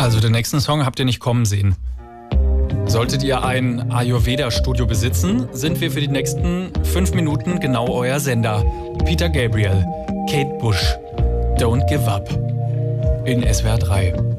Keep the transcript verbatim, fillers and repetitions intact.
Also den nächsten Song habt ihr nicht kommen sehen. Solltet ihr ein Ayurveda-Studio besitzen, sind wir für die nächsten fünf Minuten genau euer Sender. Peter Gabriel, Kate Bush, Don't Give Up in S W R drei.